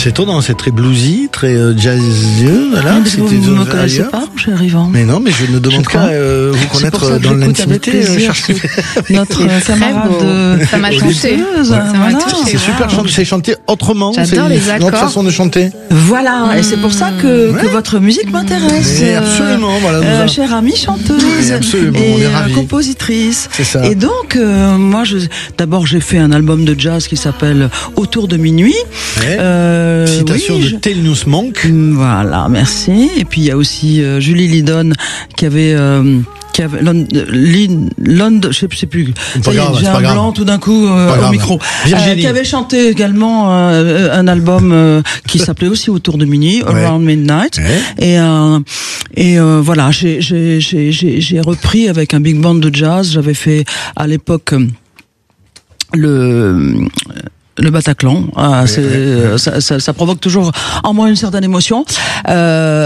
C'est étonnant, c'est très bluesy, très jazzeux. Voilà, Vous ne me connaissez pas, mon cher Yvan? Mais non, mais je ne demande qu'à vous connaître dans l'intimité. Notre camarade ça m'a touché. C'est super chanté, c'est chanté autrement. J'adore les accords. C'est une autre façon de chanter. Voilà, et c'est pour ça que votre musique m'intéresse. Absolument, voilà. Chère amie chanteuse et compositrice. C'est ça. Et donc, moi, d'abord, j'ai fait un album de jazz qui s'appelle Autour de minuit. Citation de Thelonious Monk. Voilà, merci. Et puis il y a aussi Julie Lydon qui avait je sais plus. J'ai un blanc tout d'un coup au micro. Qui avait chanté également un album qui s'appelait aussi Autour de minuit, Around Midnight. Et voilà, j'ai repris avec un big band de jazz. J'avais fait à l'époque le Bataclan, ça provoque toujours en moi une certaine émotion.